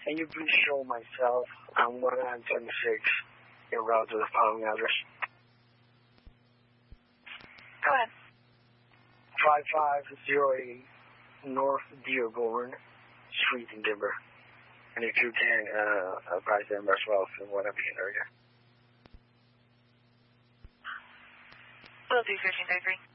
Can you please show myself on 126 en route to the following address? Go ahead. 5508 North Dearborn Street in Denver. And if you can, advise them as well if you want to be in area. Will do, 1333.